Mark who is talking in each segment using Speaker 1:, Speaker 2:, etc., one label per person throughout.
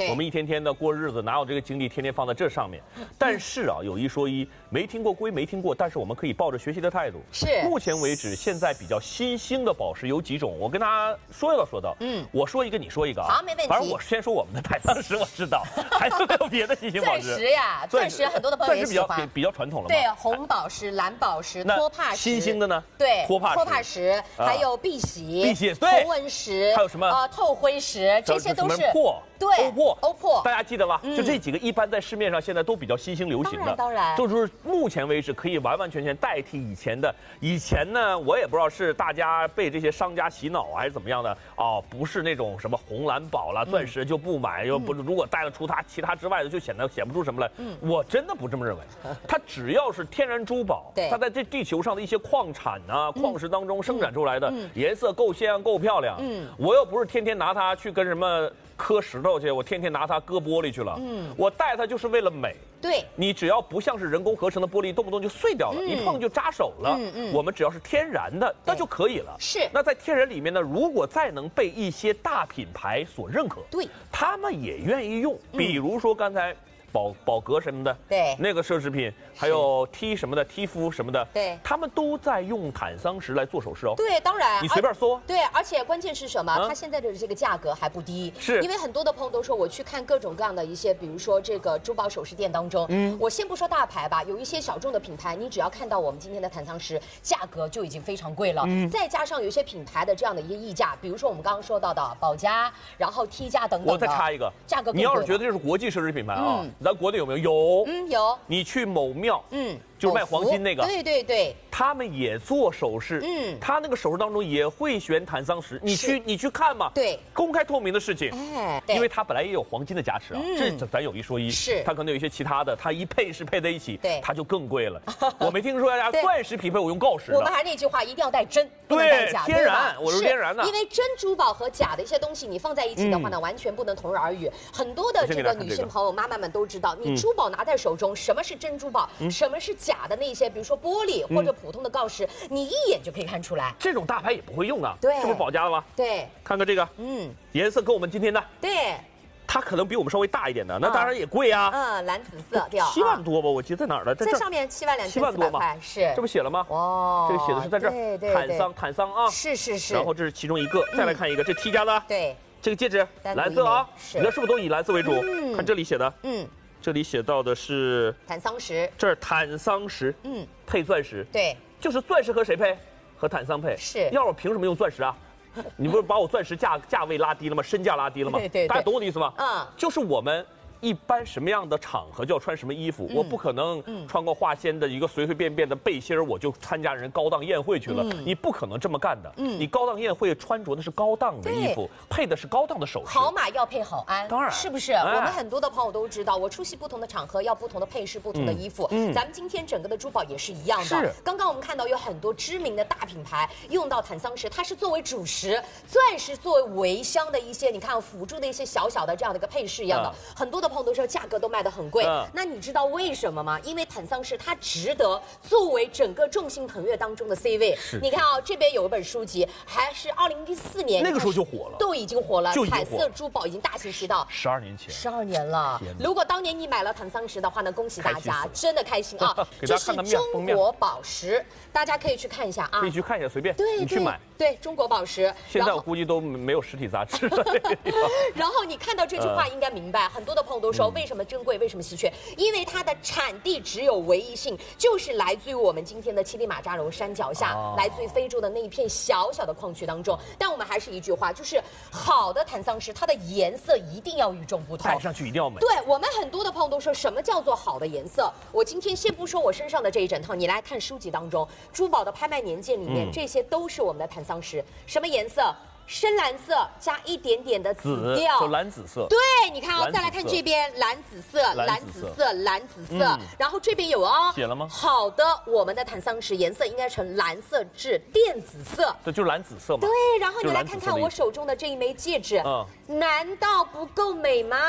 Speaker 1: 我们一天天的过日子，哪有这个精力天天放在这上面？但是啊，有一说一，没听过归没听过，但是我们可以抱着学习的态度。
Speaker 2: 是，
Speaker 1: 目前为止，现在比较新兴的宝石有几种，我跟大家说到。我说一个，你说一个啊。
Speaker 2: 好，没问题。
Speaker 1: 反正我先说我们的坦桑石，我知道，还有没有别的新兴宝石？
Speaker 2: 钻石呀，钻石很多的朋友也喜欢，
Speaker 1: 比较传统了。
Speaker 2: 对，红宝石、蓝宝石、托帕石。
Speaker 1: 新兴的呢？
Speaker 2: 对，
Speaker 1: 托帕石，
Speaker 2: 还有碧玺、
Speaker 1: 对，
Speaker 2: 红纹石，
Speaker 1: 还有什么
Speaker 2: 透灰石，这些都是
Speaker 1: 对，欧珀，大家记得吧？
Speaker 2: 嗯
Speaker 1: 就这几个，一般在市面上现在都比较新兴流行的。
Speaker 2: 当然，
Speaker 1: 就是目前为止可以完完全全代替以前的。以前呢，我也不知道是大家被这些商家洗脑还是怎么样的哦，不是那种什么红蓝宝啦、钻石就不买，又不如果带了出其他之外的，就显不出什么来。我真的不这么认为。它只要是天然珠宝，它在这地球上的一些矿产啊、矿石当中生产出来的，颜色够鲜够漂亮。我又不是天天拿它去跟什么磕石头去，我天天拿它割玻璃去了。我戴它就是为了美。
Speaker 2: 对，
Speaker 1: 你只要不像是人工合成的玻璃，动不动就碎掉了，一碰就扎手了。我们只要是天然的，那就可以了。
Speaker 2: 是。
Speaker 1: 那在天然里面呢，如果再能被一些大品牌所认可，
Speaker 2: 对，
Speaker 1: 他们也愿意用。比如说刚才宝格什么的，
Speaker 2: 对，
Speaker 1: 那个奢侈品，还有 T 什么的 T 夫什么的，
Speaker 2: 对，
Speaker 1: 他们都在用坦桑石来做首饰哦。
Speaker 2: 对，当然，
Speaker 1: 你随便搜。
Speaker 2: 对，而且关键是什么？它现在的这个价格还不低，
Speaker 1: 是
Speaker 2: 因为很多的朋友都说，我去看各种各样的一些，比如说这个珠宝首饰店当中，我先不说大牌吧，有一些小众的品牌，你只要看到我们今天的坦桑石，价格就已经非常贵了。再加上有一些品牌的这样的一些溢价，比如说我们刚刚说到的宝家，然后 T 家等等。
Speaker 1: 我再插一个，
Speaker 2: 价格更贵了。
Speaker 1: 你要是觉得这是国际奢侈品牌啊，咱国内有没有？有。
Speaker 2: 有。
Speaker 1: 你去某庙，就是卖黄金那个，
Speaker 2: 对，
Speaker 1: 他们也做首饰，他那个首饰当中也会选坦桑石，你去看嘛，
Speaker 2: 对，
Speaker 1: 公开透明的事情，因为它本来也有黄金的加持啊，这咱有一说一，
Speaker 2: 是，
Speaker 1: 它可能有一些其他的，它一配饰配在一起，
Speaker 2: 对，
Speaker 1: 它就更贵了。我没听说大家钻石匹配我用锆石的，
Speaker 2: 我们还是那句话，一定要带真，不能带假，
Speaker 1: 天然，我是天然的，
Speaker 2: 因为真珠宝和假的一些东西你放在一起的话呢，完全不能同日而语。很多的这个女性朋友、妈妈们都知道，你珠宝拿在手中，什么是真珠宝，什么是假的那些，比如说玻璃或者普通的锆石，你一眼就可以看出来。
Speaker 1: 这种大牌也不会用啊，
Speaker 2: 对，
Speaker 1: 是不是宝家的吧？
Speaker 2: 对，
Speaker 1: 看看这个，颜色跟我们今天的，
Speaker 2: 对，
Speaker 1: 它可能比我们稍微大一点的，那当然也贵啊。
Speaker 2: 蓝紫色调
Speaker 1: ，7万多吧，我记得在哪儿了？
Speaker 2: 在上面72400块，是，
Speaker 1: 这不写了吗？
Speaker 2: 哦，
Speaker 1: 这个写的是在这儿，
Speaker 2: 对，
Speaker 1: 坦桑啊，
Speaker 2: 是。
Speaker 1: 然后这是其中一个，再来看一个，这 T 家的，
Speaker 2: 对，这
Speaker 1: 个戒指蓝色啊，你这是不是都以蓝色为主？看这里写的，这里写到的是
Speaker 2: 坦桑石，
Speaker 1: 这是坦桑石，配钻石，
Speaker 2: 对，
Speaker 1: 就是钻石和谁配？和坦桑配。
Speaker 2: 是，
Speaker 1: 要我凭什么用钻石啊？你不是把我钻石价位拉低了吗？身价拉低了吗？
Speaker 2: 对，
Speaker 1: 大家懂我的意思吗？就是我们一般什么样的场合就要穿什么衣服，我不可能穿过化纤的一个随随便便的背心我就参加人高档宴会去了，你不可能这么干的。你高档宴会穿着的是高档的衣服，配的是高档的首饰。
Speaker 2: 好马要配好鞍，
Speaker 1: 当然
Speaker 2: 是不是？我们很多的朋友都知道，我出席不同的场合要不同的配饰、不同的衣服。咱们今天整个的珠宝也是一样的。
Speaker 1: 是。
Speaker 2: 刚刚我们看到有很多知名的大品牌用到坦桑石，它是作为主石，钻石作为围镶的一些，你看辅助的一些小小的这样的一个配饰一样的。很多的朋友都说价格都卖得很贵，那你知道为什么吗？因为坦桑石它值得作为整个众星捧月当中的 C 位。你看啊，这边有一本书籍，还是2014年
Speaker 1: 那个时候就火了，
Speaker 2: 都已经火了，彩色珠宝已经大行其道。
Speaker 1: 12年前
Speaker 2: ，12年了。如果当年你买了坦桑石的话呢，恭喜大家，真的开心啊！这是中国宝石，大家可以去看一下啊，
Speaker 1: 可以去看一下，随便
Speaker 2: 对，
Speaker 1: 你去买。
Speaker 2: 对，中国宝石。
Speaker 1: 现在我估计都没有实体杂志了。
Speaker 2: 然后你看到这句话应该明白，很多的朋友都说为什么珍贵，为什么稀缺？因为它的产地只有唯一性，就是来自于我们今天的乞力马扎罗山脚下，来自于非洲的那一片小小的矿区当中。但我们还是一句话，就是好的坦桑石，它的颜色一定要与众不同，
Speaker 1: 戴上去一定要美。
Speaker 2: 对，我们很多的朋友都说什么叫做好的颜色？我今天先不说我身上的这一整套，你来看书籍当中珠宝的拍卖年鉴里面，这些都是我们的坦桑石，什么颜色？深蓝色加一点点的紫调，
Speaker 1: 就蓝紫色。
Speaker 2: 对，你看哦，再来看这边蓝紫色，蓝紫色，蓝紫色。然后这边有哦，
Speaker 1: 写了吗？
Speaker 2: 好的，我们的坦桑石颜色应该呈蓝色至靛紫色。
Speaker 1: 对，就蓝紫色嘛。
Speaker 2: 对，然后你来看看我手中的这一枚戒指，难道不够美吗？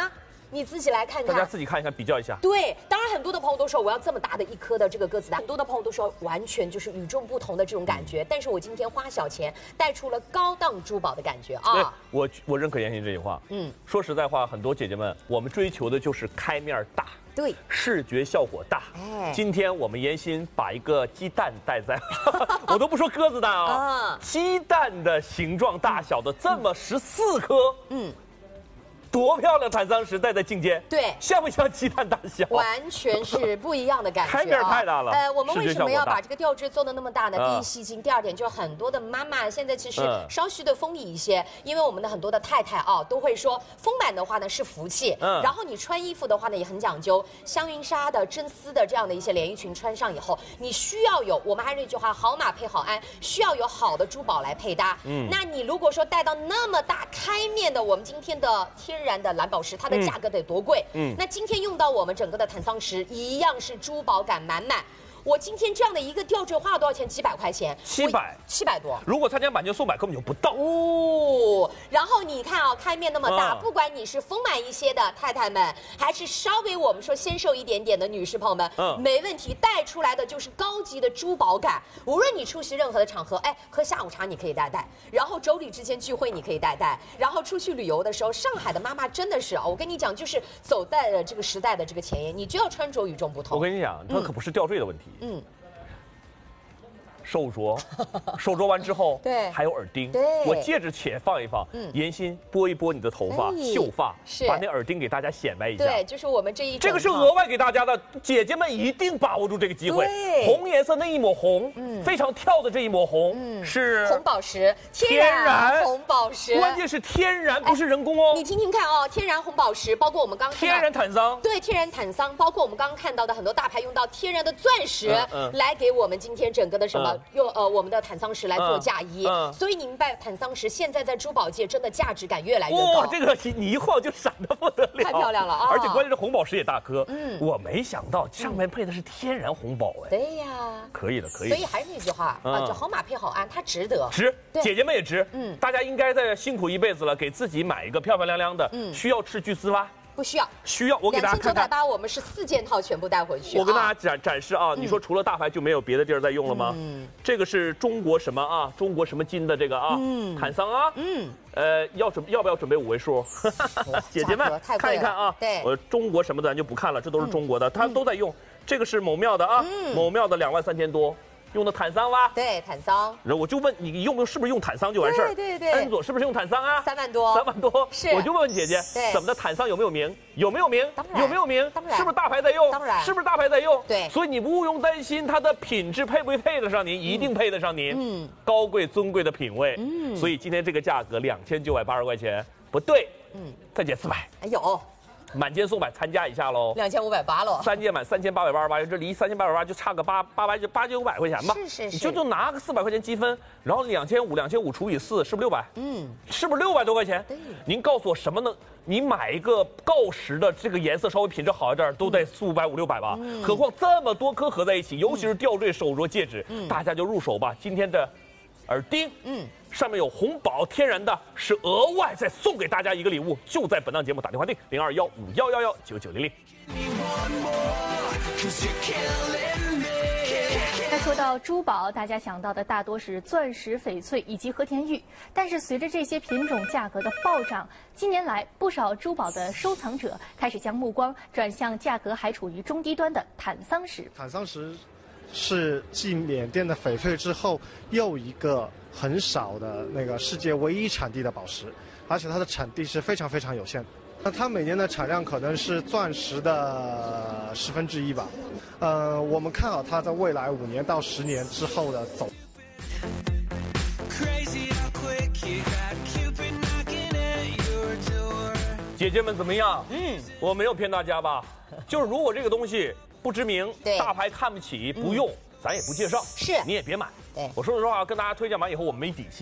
Speaker 2: 你自己来看看。
Speaker 1: 大家自己看一看，比较一下。
Speaker 2: 对，当然很多的朋友都说我要这么大的一颗的这个鸽子蛋，很多的朋友都说完全就是与众不同的这种感觉。但是我今天花小钱带出了高档珠宝的感觉啊。
Speaker 1: 对，我认可妍希这句话。说实在话，很多姐姐们，我们追求的就是开面大。
Speaker 2: 对，
Speaker 1: 视觉效果大。今天我们妍希把一个鸡蛋带在，我都不说鸽子蛋啊，鸡蛋的形状大小的这么14颗，多漂亮！坦桑石戴在颈间，
Speaker 2: 对，
Speaker 1: 像不像鸡蛋大小？
Speaker 2: 完全是不一样的感觉。
Speaker 1: 开面太大了。
Speaker 2: 我们为什么要把这个吊坠做的那么大呢？第一吸睛，第二点就是很多的妈妈现在其实稍许的丰腴一些，因为我们的很多的太太啊都会说，丰满的话呢是福气，然后你穿衣服的话呢也很讲究，香云纱的、真丝的这样的一些连衣裙穿上以后，你需要有我们还是那句话，好马配好鞍，需要有好的珠宝来配搭。那你如果说戴到那么大开面的，我们今天的天然的蓝宝石，它的价格得多贵？那今天用到我们整个的坦桑石，一样是珠宝感满满。我今天这样的一个吊坠花了多少钱？几百块钱，700多。
Speaker 1: 如果参加满减送百，根本就不到
Speaker 2: 哦。然后你看啊，开面那么大，不管你是丰满一些的太太们，还是稍微我们说纤瘦一点点的女士朋友们，没问题，带出来的就是高级的珠宝感。无论你出席任何的场合，哎，喝下午茶你可以戴，然后妯娌之间聚会你可以戴，然后出去旅游的时候，上海的妈妈真的是啊，我跟你讲，就是走在了这个时代的这个前沿，你就要穿着与众不同。
Speaker 1: 我跟你讲，它可不是吊坠的问题。手镯完之后，
Speaker 2: 对，
Speaker 1: 还有耳钉。
Speaker 2: 对，
Speaker 1: 我戒指且放一放，妍希拨一拨你的头发、秀发，
Speaker 2: 是
Speaker 1: 把那耳钉给大家显摆一下。
Speaker 2: 对，就是我们这
Speaker 1: 个是额外给大家的，姐姐们一定把握住这个机会。红颜色那一抹红，非常跳的这一抹红，是
Speaker 2: 红宝石，天然红宝石，
Speaker 1: 关键是天然，不是人工哦。
Speaker 2: 你听听看哦，天然红宝石，包括我们刚
Speaker 1: 天然坦桑，
Speaker 2: 对，天然坦桑，包括我们刚刚看到的很多大牌用到天然的钻石，来给我们今天整个的什么用我们的坦桑石来做嫁衣，所以你明白坦桑石现在在珠宝界真的价值感越来越高。
Speaker 1: 这个你一晃就闪得不得了，
Speaker 2: 太漂亮了啊！
Speaker 1: 而且关键是红宝石也大颗，我没想到上面配的是天然红宝哎。
Speaker 2: 对呀，
Speaker 1: 可以的，可以。
Speaker 2: 所以还是那句话啊，就好马配好鞍，它值得。
Speaker 1: 值，姐姐们也值。大家应该在辛苦一辈子了，给自己买一个漂漂亮亮的。需要吃巨丝袜？
Speaker 2: 不需要，
Speaker 1: 需要。我给大家看看
Speaker 2: ，2980我们是4件套全部带回去。
Speaker 1: 我跟大家展示啊，你说除了大牌就没有别的地儿在用了吗？这个是中国什么啊？中国什么金的这个啊？坦桑啊？要不要准备5位数？姐姐们看一看啊。
Speaker 2: 对，
Speaker 1: 我中国什么的咱就不看了，这都是中国的，它都在用。这个是某庙的啊，某庙的23000多。用的坦桑哇，
Speaker 2: 对，坦桑。
Speaker 1: 然后我就问你用不用，是不是用坦桑就完事儿？
Speaker 2: 对。
Speaker 1: 恩佐是不是用坦桑啊？
Speaker 2: 3万多。
Speaker 1: 是。我就问问姐姐，怎么的坦桑有没有名？有没有名？有没有名？
Speaker 2: 当然。
Speaker 1: 是不是大牌在用？
Speaker 2: 当然。
Speaker 1: 是不是大牌在用？
Speaker 2: 对。
Speaker 1: 所以你毋庸担心它的品质配不配得上您，一定配得上您。高贵尊贵的品味。所以今天这个价格2980块钱，不对。再减400。
Speaker 2: 哎呦。
Speaker 1: 满减送百参加一下喽
Speaker 2: ，2580喽
Speaker 1: ，3件满3888，这离3888就差个800就800-900块钱吧。
Speaker 2: 是，
Speaker 1: 你就拿个400块钱积分，然后2500除以4，是不是600？是不是600多块钱？
Speaker 2: 对。
Speaker 1: 您告诉我什么呢？你买一个锆石的，这个颜色稍微品质好一点，都得400-500-600吧。何况这么多颗合在一起，尤其是吊坠、手镯、戒指，大家就入手吧。今天的耳钉，上面有红宝，天然的，是额外再送给大家一个礼物，就在本档节目打电话订0215119900。
Speaker 3: 那说到珠宝，大家想到的大多是钻石、翡翠以及和田玉，但是随着这些品种价格的暴涨，近年来不少珠宝的收藏者开始将目光转向价格还处于中低端的坦桑石。
Speaker 4: 坦桑石是继缅甸的翡翠之后又一个很少的那个世界唯一产地的宝石，而且它的产地是非常非常有限。那它每年的产量可能是钻石的1/10吧。我们看好它在未来5年到10年之后的走。
Speaker 1: 姐姐们怎么样？我没有骗大家吧？就是如果这个东西不知名，大牌看不起，不用，咱也不介绍。
Speaker 2: 是，
Speaker 1: 你也别买。
Speaker 2: 对，
Speaker 1: 我说实话，跟大家推荐完以后，我没底气。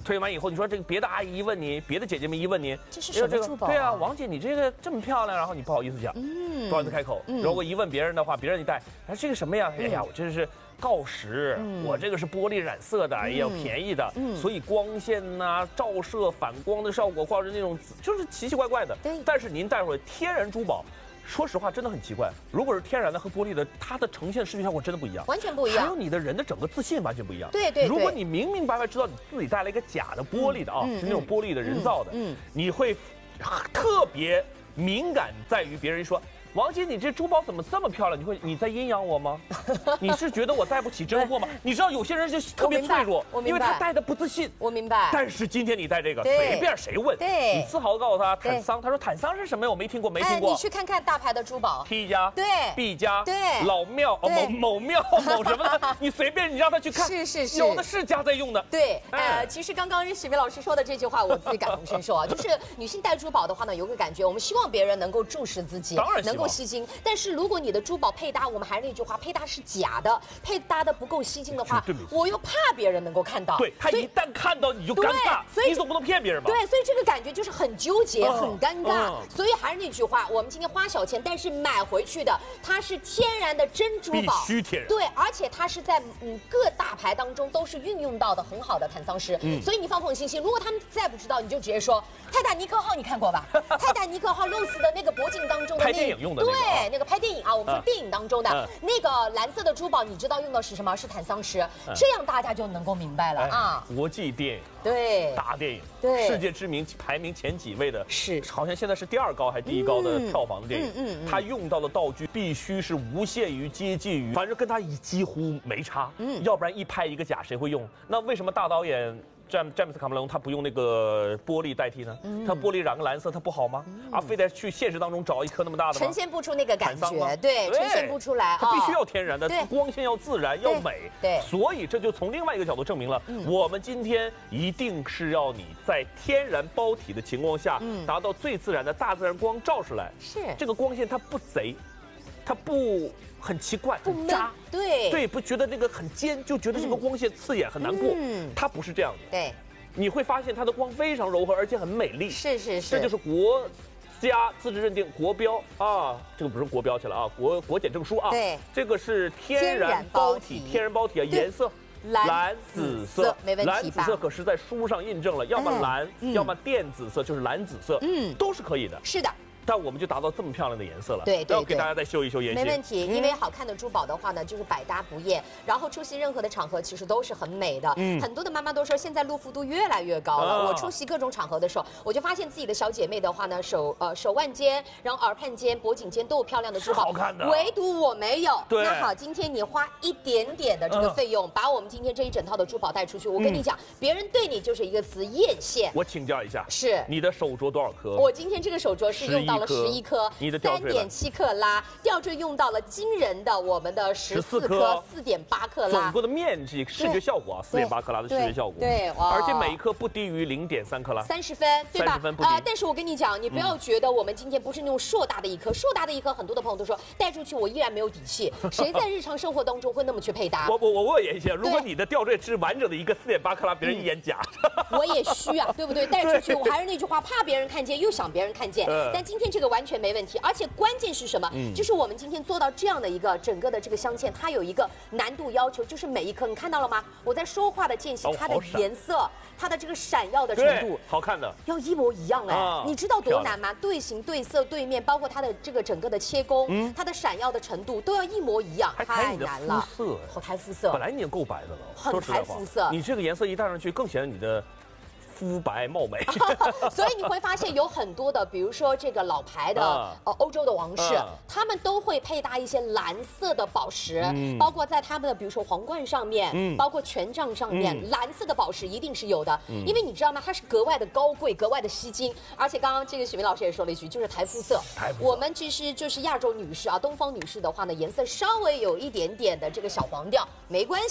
Speaker 1: 推完以后，你说这个别的阿姨一问你，别的姐姐们一问你，
Speaker 2: 这是什么珠宝？
Speaker 1: 对啊，王姐你这个这么漂亮，然后你不好意思讲，不好意思开口。如果一问别人的话，别人一戴，哎，这个什么呀？哎呀，我这是锆石，我这个是玻璃染色的，哎呀，便宜的，所以光线呐、照射、反光的效果，或者那种就是奇奇怪怪的。
Speaker 2: 对，
Speaker 1: 但是您带回来天然珠宝。说实话，真的很奇怪。如果是天然的和玻璃的，它的呈现视觉效果真的不一样，
Speaker 2: 完全不一样。
Speaker 1: 还有你的人的整个自信完全不一样。
Speaker 2: 对对。
Speaker 1: 如果你明明白白知道你自己带了一个假的玻璃的是那种玻璃的人造的，你会特别敏感，在于别人说。王姐，你这珠宝怎么这么漂亮？你在阴阳我吗？你是觉得我带不起真货吗？你知道有些人就特别脆弱，因为他带的不自信。
Speaker 2: 我明白。
Speaker 1: 但是今天你带这个，随便谁问，你自豪告诉他坦桑，他说坦桑是什么呀？我没听过，没听过。
Speaker 2: 你去看看大牌的珠宝
Speaker 1: ，T 家、
Speaker 2: 对
Speaker 1: ，B 家，
Speaker 2: 对，
Speaker 1: 老庙某庙某什么的，你随便你让他去看，
Speaker 2: 是，
Speaker 1: 有的是家在用的。
Speaker 2: 对，其实刚刚许巍老师说的这句话，我自己感同身受啊，就是女性戴珠宝的话呢，有个感觉，我们希望别人能够注视自己，
Speaker 1: 当然
Speaker 2: 能够吸睛，但是如果你的珠宝配搭，我们还是那句话，配搭是假的，配搭的不够吸睛的话，我又怕别人能够看到。
Speaker 1: 对，他一旦看到你就尴尬，
Speaker 2: 所以
Speaker 1: 你总不能骗别人吧？
Speaker 2: 对，所以这个感觉就是很纠结，很尴尬。所以还是那句话，我们今天花小钱，但是买回去的它是天然的真珠宝，
Speaker 1: 必须天然。
Speaker 2: 对，而且它是在各大牌当中都是运用到的很好的坦桑石，所以你放心。如果他们再不知道，你就直接说泰坦尼克号，你看过吧？泰坦尼克号 Rose 的那个铂金当中的
Speaker 1: 拍电影用的
Speaker 2: 对，那个拍电影啊，我们说电影当中的那个蓝色的珠宝，你知道用的是什么？是坦桑石，这样大家就能够明白了啊。
Speaker 1: 国际电影，
Speaker 2: 对，
Speaker 1: 大电影，
Speaker 2: 对，
Speaker 1: 世界知名排名前几位的，
Speaker 2: 是
Speaker 1: 好像现在是第2高还是第1高的票房的电影。他用到的道具必须是无限于接近于，反正跟他几乎没差。要不然一拍一个假，谁会用？那为什么大导演？詹姆斯卡梅隆他不用那个玻璃代替呢？他玻璃染个蓝色，他不好吗？非得去现实当中找一颗那么大的吗？
Speaker 2: 呈现不出那个感觉，对，呈现不出来。
Speaker 1: 它必须要天然的，光线要自然，要美。
Speaker 2: 对，
Speaker 1: 所以这就从另外一个角度证明了，我们今天一定是要你在天然包体的情况下，达到最自然的大自然光照出来。
Speaker 2: 是
Speaker 1: 这个光线它不贼，它不很奇怪，很扎。对，不觉得这个很尖，就觉得这个光线刺眼很难过。它不是这样的。
Speaker 2: 对，
Speaker 1: 你会发现它的光非常柔和，而且很美丽。
Speaker 2: 是，
Speaker 1: 这就是国家自治认定国标啊，这个不是国标去了啊，国检证书啊。
Speaker 2: 对，
Speaker 1: 这个是天然包体啊，颜色。蓝紫色，
Speaker 2: 没问题吧？
Speaker 1: 蓝紫色可是在书上印证了，要么蓝，要么靛紫色，就是蓝紫色，都是可以的。
Speaker 2: 是的。
Speaker 1: 但我们就达到这么漂亮的颜色了，
Speaker 2: 对，
Speaker 1: 要给大家再秀一秀颜色。
Speaker 2: 没问题，因为好看的珠宝的话呢，就是百搭不厌，然后出席任何的场合其实都是很美的。很多的妈妈都说现在露肤度越来越高了。我出席各种场合的时候，我就发现自己的小姐妹的话呢，手腕间，然后耳畔间、脖颈间都有漂亮的珠宝，
Speaker 1: 好看的。
Speaker 2: 唯独我没有。
Speaker 1: 对。
Speaker 2: 那好，今天你花一点点的这个费用，把我们今天这一整套的珠宝带出去，我跟你讲，别人对你就是一个词艳羡。
Speaker 1: 我请教一下，
Speaker 2: 是
Speaker 1: 你的手镯多少颗？
Speaker 2: 我今天这个手镯是用到了11颗。
Speaker 1: 你的
Speaker 2: 3.7克拉，吊坠用到了惊人的我们的14颗，4.8克拉，
Speaker 1: 总共的面积视觉效果啊，4.8克拉的视觉效果，
Speaker 2: 对，
Speaker 1: 而且每一颗不低于0.3克拉
Speaker 2: ，30分，对吧？但是我跟你讲，你不要觉得我们今天不是那种硕大的一颗，硕大的一颗，很多的朋友都说带出去我依然没有底气，谁在日常生活当中会那么去配搭？
Speaker 1: 我问妍希，如果你的吊坠是完整的一个4.8克拉，别人一眼假，
Speaker 2: 我也虚啊，对不对？带出去，我还是那句话，怕别人看见，又想别人看见，但今天这个完全没问题。而且关键是什么？就是我们今天做到这样的一个整个的这个镶嵌，它有一个难度要求，就是每一颗你看到了吗？我在说话的间隙，它的颜色，它的这个闪耀的程度，
Speaker 1: 好看的，
Speaker 2: 要一模一样哎！你知道多难吗？对形、对色、对面，包括它的这个整个的切工，它的闪耀的程度都要一模一样，太难了。好抬肤色，
Speaker 1: 本来你也够白的了，
Speaker 2: 很抬肤色。
Speaker 1: 你这个颜色一戴上去，更显得你的肤白貌美。
Speaker 2: 所以你会发现有很多的，比如说这个老牌的欧洲的王室，他们都会配搭一些蓝色的宝石，包括在他们的比如说皇冠上面，包括权杖上面，蓝色的宝石一定是有的，因为你知道吗？它是格外的高贵，格外的吸睛。而且刚刚这个许明老师也说了一句，就是抬肤色。我们其实就是亚洲女士啊，东方女士的话呢，颜色稍微有一点点的这个小黄调没关系，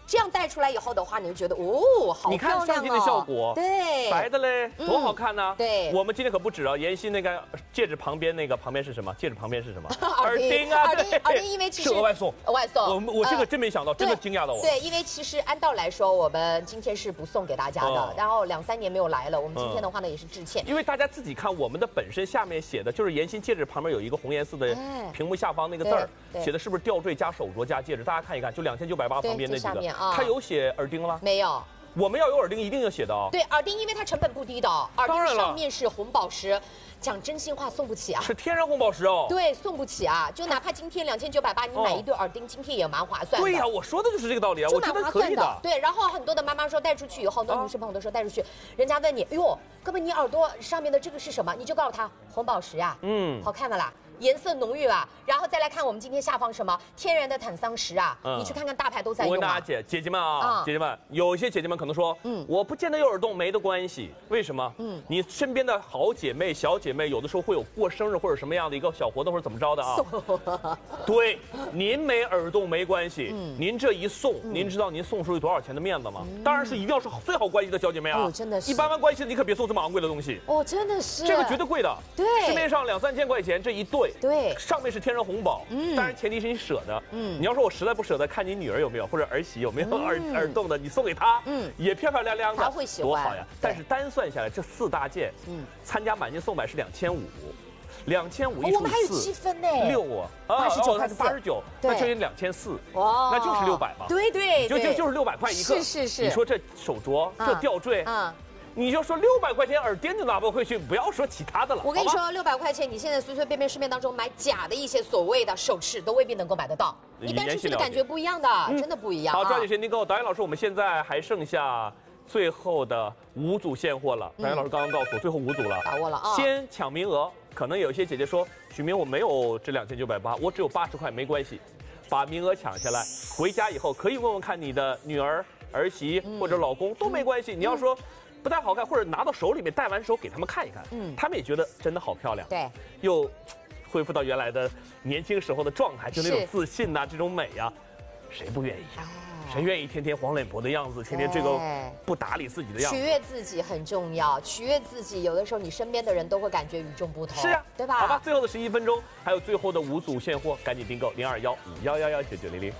Speaker 2: 这样戴出来以后的话，你就觉得哦，好
Speaker 1: 你看
Speaker 2: 漂亮
Speaker 1: 上镜的效果，
Speaker 2: 对，
Speaker 1: 白的嘞，多好看呢！
Speaker 2: 对，
Speaker 1: 我们今天可不止啊，妍希那个戒指旁边是什么？戒指旁边是什么？
Speaker 2: 耳钉啊，耳钉，因为其实
Speaker 1: 是额外送，
Speaker 2: 外送。
Speaker 1: 我这个真没想到，真的惊讶到我。
Speaker 2: 对，因为其实按道来说，我们今天是不送给大家的，然后2、3年没有来了，我们今天的话呢也是致歉。
Speaker 1: 因为大家自己看，我们的本身下面写的就是妍希戒指旁边有一个红颜色的屏幕下方那个字儿，写的是不是吊坠加手镯加戒指？大家看一看，就2980旁边那几个，它有写耳钉吗？
Speaker 2: 没有。
Speaker 1: 我们要有耳钉，一定要写的哦。
Speaker 2: 对，耳钉因为它成本不低的，耳钉上面是红宝石，讲真心话送不起啊。
Speaker 1: 是天然红宝石哦。
Speaker 2: 对，送不起啊，就哪怕今天2980，你买一对耳钉，今天也蛮划算的。
Speaker 1: 对呀，我说的就是这个道理啊，我觉得可以的。
Speaker 2: 对，然后很多的妈妈说带出去以后，很多女士朋友都说带出去，人家问你，哎呦，哥们，你耳朵上面的这个是什么？你就告诉他红宝石啊，好看的啦。颜色浓郁啊，然后再来看我们今天下方什么天然的坦桑石啊，你去看看大牌都在用。
Speaker 1: 我跟大家姐姐们啊，姐姐们，有一些姐姐们可能说，我不见得有耳洞，没的关系，为什么？你身边的好姐妹、小姐妹，有的时候会有过生日或者什么样的一个小活动或者怎么着的啊？对，您没耳洞没关系，您这一送，您知道您送出去多少钱的面子吗？当然是一定要是最好关系的小姐妹啊，
Speaker 2: 真的是。
Speaker 1: 一般般关系的你可别送这么昂贵的东西。
Speaker 2: 哦，真的是。
Speaker 1: 这个绝对贵的。
Speaker 2: 对。
Speaker 1: 市面上2、3千块钱这一对。
Speaker 2: 对，
Speaker 1: 上面是天然红宝，当然前提是你舍得，你要说我实在不舍得，看你女儿有没有或者儿媳有没有耳洞的，你送给她，也漂漂亮亮的，
Speaker 2: 她会喜欢，
Speaker 1: 多好呀！但是单算下来这4大件，参加满斤送买是2500，2500一除4，
Speaker 2: 我们还有积分呢
Speaker 1: ，6啊，89还是89，那就有2400，哇，那就是600嘛，
Speaker 2: 对，
Speaker 1: 就是600块一个，
Speaker 2: 是，
Speaker 1: 你说这手镯这吊坠，你就说600块钱耳钉就拿不回去，不要说其他的了。
Speaker 2: 我跟你说，600块钱，你现在随随便便市面当中买假的一些所谓的首饰，都未必能够买得到。你戴出去的感觉不一样的，真的不一样。
Speaker 1: 好，抓紧时间订购。导演老师，我们现在还剩下最后的5组现货了。导演老师刚刚告诉我，最后5组了，
Speaker 2: 把握了啊！
Speaker 1: 先抢名额。可能有一些姐姐说，许明我没有这2980，我只有80块，没关系，把名额抢下来，回家以后可以问问看你的女儿、儿媳或者老公都没关系。你要说。不太好看，或者拿到手里面戴完手给他们看一看，他们也觉得真的好漂亮，
Speaker 2: 对，
Speaker 1: 又恢复到原来的年轻时候的状态，就那种自信呐，这种美呀，谁不愿意呀？谁愿意天天黄脸婆的样子，天天这个不打理自己的样子？
Speaker 2: 取悦自己很重要，取悦自己，有的时候你身边的人都会感觉与众不同，
Speaker 1: 是啊，
Speaker 2: 对吧？
Speaker 1: 好吧，最后的11分钟，还有最后的5组现货，赶紧订购021511199900。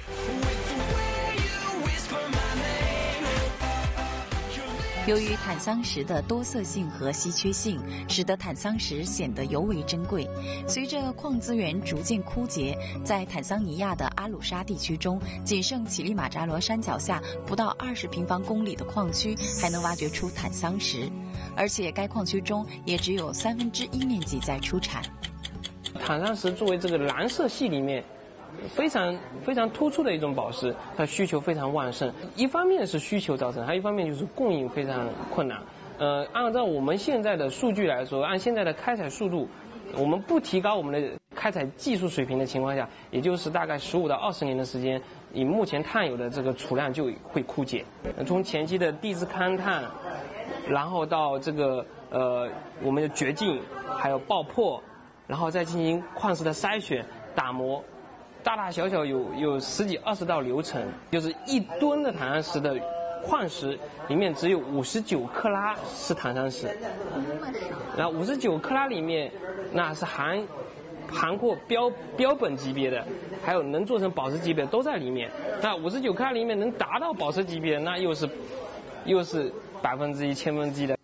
Speaker 5: 由于坦桑石的多色性和稀缺性，使得坦桑石显得尤为珍贵。随着矿资源逐渐枯竭，在坦桑尼亚的阿鲁沙地区中，仅剩乞力马扎罗山脚下不到20平方公里的矿区还能挖掘出坦桑石，而且该矿区中也只有1/3面积在出产。
Speaker 6: 坦桑石作为这个蓝色系里面非常突出的一种宝石，它需求非常旺盛。一方面是需求造成，还有一方面就是供应非常困难。按照我们现在的数据来说，按现在的开采速度，我们不提高我们的开采技术水平的情况下，也就是大概15到20年的时间，以目前碳有的这个储量就会枯竭。从前期的地质勘探，然后到这个我们的掘进，还有爆破，然后再进行矿石的筛选、打磨。大大小小有10几20道流程，就是1吨的坦桑石的矿石里面只有59克拉是坦桑石，然后59克拉里面那是含括标本级别的，还有能做成宝石级别的都在里面。那59克拉里面能达到宝石级别的，那又是1/1000分之一的。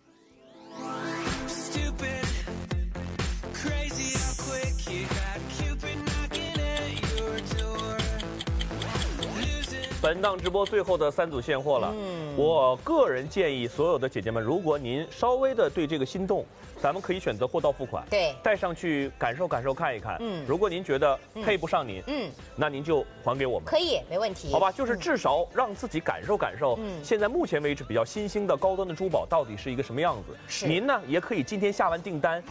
Speaker 1: 本档直播最后的3组现货了，我个人建议所有的姐姐们，如果您稍微的对这个心动，咱们可以选择货到付款，
Speaker 2: 对，
Speaker 1: 带上去感受看一看。如果您觉得配不上您，那您就还给我们，
Speaker 2: 可以，没问题。
Speaker 1: 好吧，就是至少让自己感受。现在目前为止比较新兴的高端的珠宝到底是一个什么样子？您呢也可以今天下完订单。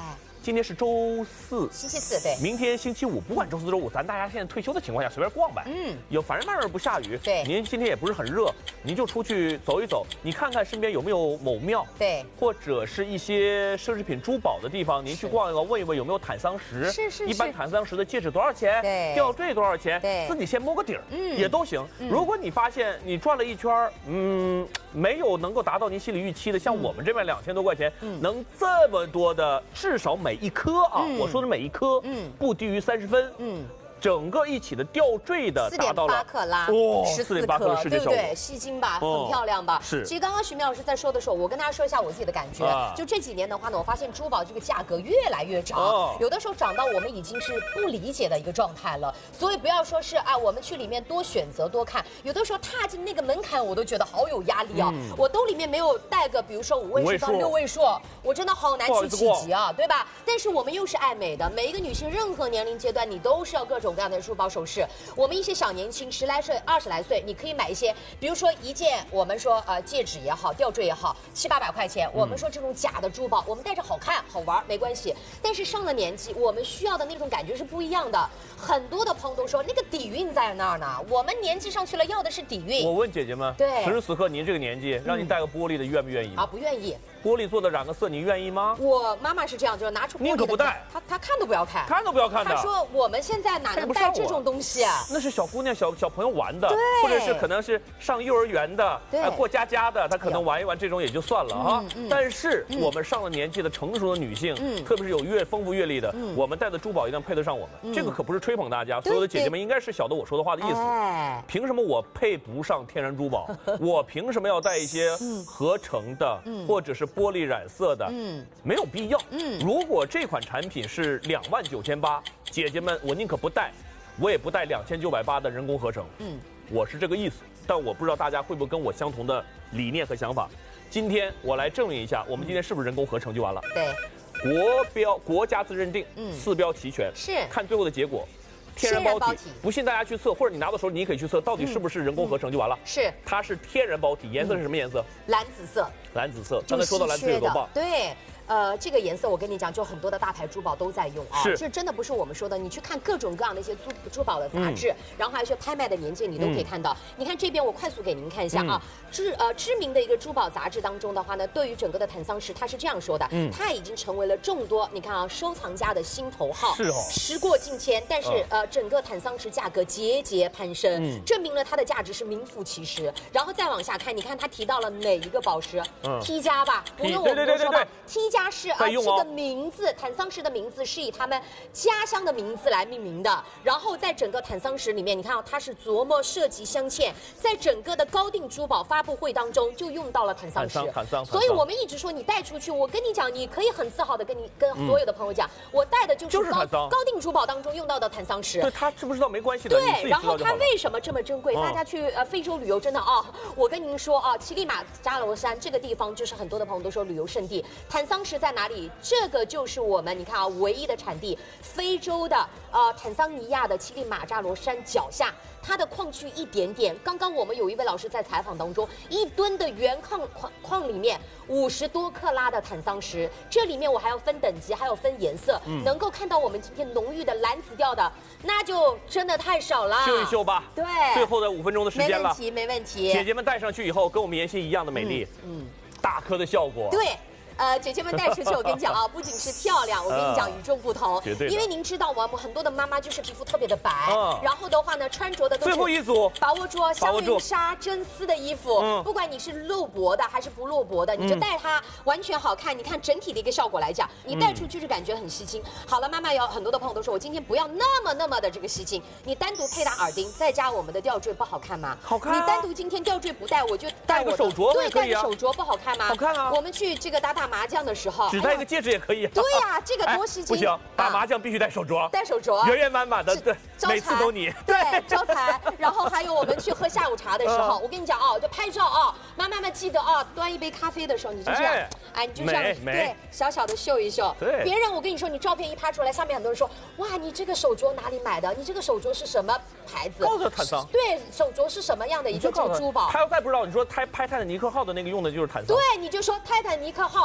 Speaker 1: 今天是周四，
Speaker 2: 星期四对，
Speaker 1: 明天星期五，不管周四周五，咱大家现在退休的情况下随便逛呗。反正外面不下雨，
Speaker 2: 对，
Speaker 1: 您今天也不是很热，您就出去走一走，你看看身边有没有某庙，
Speaker 2: 对，
Speaker 1: 或者是一些奢侈品珠宝的地方，您去逛一逛，问一问有没有坦桑石，
Speaker 2: 是。
Speaker 1: 一般坦桑石的戒指多少钱？
Speaker 2: 对，
Speaker 1: 吊坠多少钱？
Speaker 2: 对，
Speaker 1: 自己先摸个底儿，也都行。如果你发现你转了一圈，没有能够达到您心理预期的，像我们这边2000多块钱，能这么多的，至少每一颗啊，我说的每一颗，不低于30分，整个一起的吊坠的达到了
Speaker 2: 4.8克拉，
Speaker 1: 哇
Speaker 2: 14
Speaker 1: 克，
Speaker 2: 对不对？细晶吧，很漂亮吧？
Speaker 1: 是。
Speaker 2: 其实刚刚徐明老师在说的时候，我跟大家说一下我自己的感觉。就这几年的话呢，我发现珠宝这个价格越来越涨，有的时候涨到我们已经是不理解的一个状态了。所以不要说是啊，我们去里面多选择多看，有的时候踏进那个门槛，我都觉得好有压力啊。我兜里面没有带个，比如说5位数到6位数，我真的好难去企及啊，对吧？但是我们又是爱美的，每一个女性任何年龄阶段，你都是要各种各样的珠宝首饰。我们一些小年轻10来岁、20来岁，你可以买一些，比如说一件我们说戒指也好，吊坠也好，700、800块钱。我们说这种假的珠宝，我们戴着好看好玩没关系。但是上了年纪，我们需要的那种感觉是不一样的。很多的朋友都说那个底蕴在那儿呢，我们年纪上去了，要的是底蕴。
Speaker 1: 我问姐姐们，
Speaker 2: 对，
Speaker 1: 此时此刻您这个年纪，让您戴个玻璃的，愿不愿意？
Speaker 2: 啊，不愿意。
Speaker 1: 玻璃做的染个色，你愿意吗？
Speaker 2: 我妈妈是这样，就是拿出玻璃的，
Speaker 1: 宁可不戴，
Speaker 2: 她看都不要看，
Speaker 1: 看都不要看的。
Speaker 2: 她说我们现在哪能戴这种东西啊？
Speaker 1: 那是小姑娘、小朋友玩的，
Speaker 2: 对，
Speaker 1: 或者是可能是上幼儿园的，过家家的，她可能玩一玩这种也就算了哈。但是我们上了年纪的成熟的女性，特别是有丰富阅历的，我们戴的珠宝一定配得上我们。这个可不是吹捧大家，所有的姐姐们应该是晓得我说的话的意思。凭什么我配不上天然珠宝？我凭什么要戴一些合成的或者是玻璃染色的？没有必要。如果这款产品是29800，姐姐们，我宁可不戴，我也不戴2980的人工合成。我是这个意思，但我不知道大家会不会跟我相同的理念和想法。今天我来证明一下，我们今天是不是人工合成就完了？
Speaker 2: 对，
Speaker 1: 国家自认定，4标齐全，
Speaker 2: 是
Speaker 1: 看最后的结果。天然包体，不信大家去测，或者你拿到手里你也可以去测，到底是不是人工合成就完了。
Speaker 2: 是，
Speaker 1: 它是天然包体，颜色是什么颜色？
Speaker 2: 蓝紫色。
Speaker 1: 蓝紫色，刚才说到蓝紫有多棒？
Speaker 2: 对。这个颜色我跟你讲，就很多的大牌珠宝都在用啊，这真的不是我们说的。你去看各种各样的一些珠宝的杂志，然后还有一些拍卖的年鉴，你都可以看到。你看这边，我快速给您看一下啊，知名的一个珠宝杂志当中的话呢，对于整个的坦桑石，它是这样说的，它已经成为了众多你看啊收藏家的心头好，
Speaker 1: 是哦，
Speaker 2: 时过境迁，但是整个坦桑石价格节节攀升，证明了它的价值是名副其实。然后再往下看，你看它提到了哪一个宝石？T 加吧，不用我们多说吧 ，T 加是这个名字，坦桑石的名字是以他们家乡的名字来命名的。然后在整个坦桑石里面，你看它是琢磨设计镶嵌，在整个的高定珠宝发布会当中就用到了坦桑石。所以我们一直说你带出去，我跟你讲，你可以很自豪的跟所有的朋友讲，我带的就是高定珠宝当中用到的坦桑石。
Speaker 1: 对，它知不知道没关系的。
Speaker 2: 对，然后它为什么这么珍贵？大家去非洲旅游真的我跟您说啊，乞力马扎罗山这个地方就是很多的朋友都说旅游胜地。坦桑石在哪里？这个就是我们你看啊，唯一的产地，非洲的坦桑尼亚的乞力马扎罗山脚下，它的矿区一点点。刚刚我们有一位老师在采访当中，1吨的原矿里面50多克拉的坦桑石，这里面我还要分等级，还有分颜色，能够看到我们今天浓郁的蓝紫调的，那就真的太少了。
Speaker 1: 秀一秀吧。
Speaker 2: 对，
Speaker 1: 最后的5分钟的时间了，
Speaker 2: 没问题。
Speaker 1: 姐姐们戴上去以后，跟我们妍希一样的美丽，大颗的效果。
Speaker 2: 对。姐姐们带出去，我跟你讲啊，不仅是漂亮，我跟你讲与众不同。因为您知道吗？我们很多的妈妈就是皮肤特别的白，然后的话呢，穿着的都是
Speaker 1: 最后一组
Speaker 2: 把握住香菱纱真丝的衣服，不管你是露脖的还是不露脖的，你就戴它完全好看。你看整体的一个效果来讲，你戴出去就感觉很吸睛。好了，妈妈有很多的朋友都说我今天不要那么的这个吸睛，你单独配搭耳钉，再加我们的吊坠，不好看吗？
Speaker 1: 好看。
Speaker 2: 你单独今天吊坠不戴，我就
Speaker 1: 戴个手镯，
Speaker 2: 对，戴个手镯不好看吗？
Speaker 1: 好看啊。
Speaker 2: 我们去这个打麻将的时候，
Speaker 1: 只戴一个戒指也可以。
Speaker 2: 对呀，这个多吸睛。
Speaker 1: 不行，打麻将必须戴手镯，
Speaker 2: 戴手镯，
Speaker 1: 圆圆满满的，对，每次都你。
Speaker 2: 对，招财。然后还有我们去喝下午茶的时候，我跟你讲就拍照妈妈们记得端一杯咖啡的时候，你就这样，你就这样，对，小小的秀一秀。
Speaker 1: 对，
Speaker 2: 别人我跟你说，你照片一拍出来，下面很多人说，哇，你这个手镯哪里买的？你这个手镯是什么牌子？
Speaker 1: 告诉坦桑。
Speaker 2: 对，手镯是什么样的一个珠宝？
Speaker 1: 他要再不知道，你说拍泰坦尼克号的那个用的就是坦桑。
Speaker 2: 对，你就说泰坦尼克号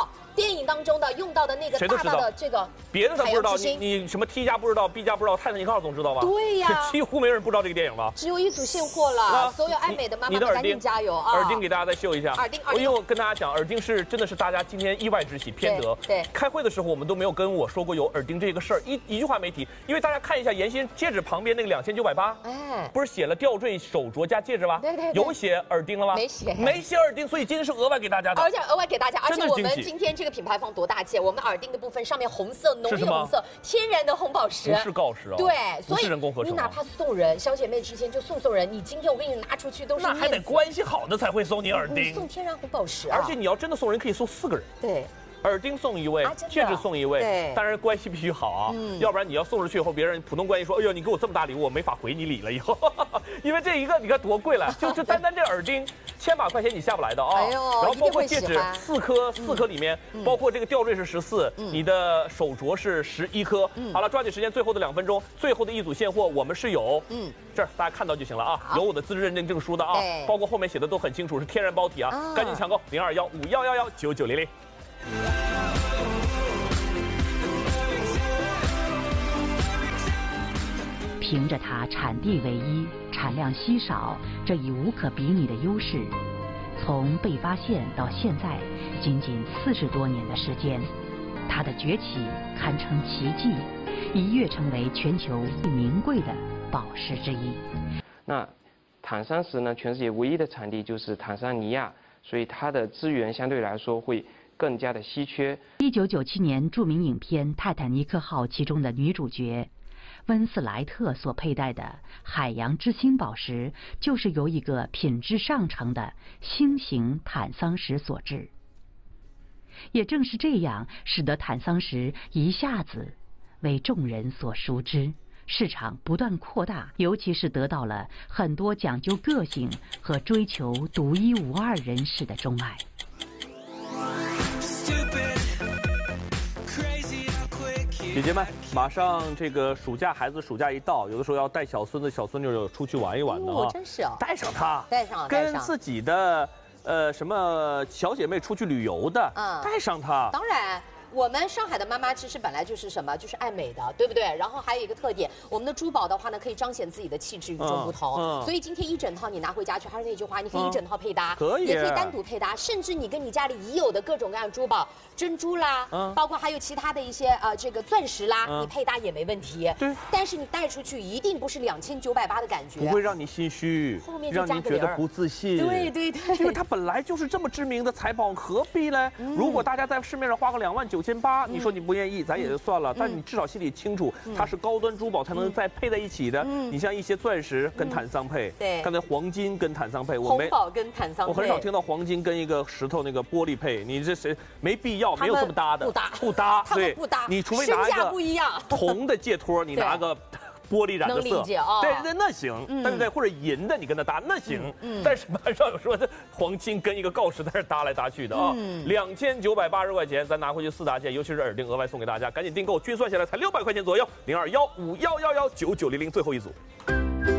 Speaker 2: 电影当中的用到的那个大大的这个，
Speaker 1: 别的他不知道，你什么 T 家不知道 ，B 家不知道，泰坦尼克号总知道吧？
Speaker 2: 对呀，
Speaker 1: 几乎没有人不知道这个电影吧？
Speaker 2: 只有一组现货了，所有爱美的妈妈们赶紧加油啊！
Speaker 1: 耳钉给大家再秀一下，
Speaker 2: 耳钉，
Speaker 1: 因为我跟大家讲，耳钉是真的是大家今天意外之喜，偏得。
Speaker 2: 对，
Speaker 1: 开会的时候我们都没有跟我说过有耳钉这个事儿，一句话没提，因为大家看一下妍希戒指旁边那个2980，哎，不是写了吊坠、手镯加戒指吗？
Speaker 2: 对，
Speaker 1: 有写耳钉了吗？没写耳钉，所以今天是额外给大家的，
Speaker 2: 而且额外给大家，而且我们今天这个品牌方多大气，我们耳钉的部分上面红色浓郁红色，天然的红宝石，
Speaker 1: 不是锆石啊，
Speaker 2: 对，所以
Speaker 1: 人工合成，
Speaker 2: 你哪怕送人，小姐妹之间就送人，你今天我给你拿出去都是
Speaker 1: 那还得关系好的才会送你耳钉，
Speaker 2: 送天然红宝石，
Speaker 1: 而且你要真的送人，可以送4个人，
Speaker 2: 对。
Speaker 1: 耳钉送一位，戒指送一位，当然关系必须好啊，要不然你要送出去以后，别人普通关系说，哎呦，你给我这么大礼物，我没法回你礼了以后，因为这一个你看多贵了，就单这耳钉，1000把块钱你下不来的啊，然后包括戒指4颗里面，包括这个吊坠是14，你的手镯是11颗，好了，抓紧时间，最后的2分钟，最后的一组现货我们是有，这儿大家看到就行了啊，有我的资质认证书的啊，包括后面写的都很清楚，是天然包体啊，赶紧抢购0215119900。
Speaker 7: 凭着它产地唯一、产量稀少这一无可比拟的优势，从被发现到现在仅40多年的时间，它的崛起堪称奇迹，一跃成为全球最名贵的宝石之一。
Speaker 6: 那坦桑石呢，全世界唯一的产地就是坦桑尼亚，所以它的资源相对来说会更加的稀缺。
Speaker 7: 1997年著名影片《泰坦尼克号》其中的女主角温斯莱特所佩戴的海洋之星宝石，就是由一个品质上乘的星形坦桑石所制。也正是这样，使得坦桑石一下子为众人所熟知，市场不断扩大，尤其是得到了很多讲究个性和追求独一无二人士的钟爱。
Speaker 1: 姐姐们，马上这个暑假，孩子暑假一到，有的时候要带小孙子、小孙女出去玩一玩的啊，
Speaker 2: 真是啊，
Speaker 1: 带上他，
Speaker 2: 跟
Speaker 1: 自己的什么小姐妹出去旅游的，带上他，
Speaker 2: 当然。我们上海的妈妈其实本来就是什么，就是爱美的，对不对？然后还有一个特点，我们的珠宝的话呢，可以彰显自己的气质，与众不同。所以今天一整套你拿回家去，还是那句话，你可以一整套配搭，也可以单独配搭，甚至你跟你家里已有的各种各样的珠宝，珍珠啦，包括还有其他的一些这个钻石啦，你配搭也没问题。
Speaker 1: 对。
Speaker 2: 但是你带出去一定不是2980的感觉，
Speaker 1: 不会让你心虚，
Speaker 2: 后面
Speaker 1: 让你觉得不自信。
Speaker 2: 对，
Speaker 1: 因为它本来就是这么知名的财宝，何必呢？如果大家在市面上花个29800，你说你不愿意，咱也就算了。但你至少心里清楚，它是高端珠宝才能再配在一起的。你像一些钻石跟坦桑配，
Speaker 2: 对，
Speaker 1: 刚才黄金跟坦桑配，
Speaker 2: 红宝跟坦桑配，
Speaker 1: 我很少听到黄金跟一个石头那个玻璃配。你这谁没必要，没有这么搭的，不搭，
Speaker 2: 对，不搭。
Speaker 1: 你除非拿一个
Speaker 2: 不一样
Speaker 1: 铜的戒托，你拿个玻璃染的色，对，那行，对不对？或者银的，你跟它搭那行。但是马上有说这黄金跟一个锆石在这搭来搭去的啊，2980块钱，咱拿回去4大件，尤其是耳钉额外送给大家，赶紧订购，均算下来才600块钱左右，0215119900，最后一组。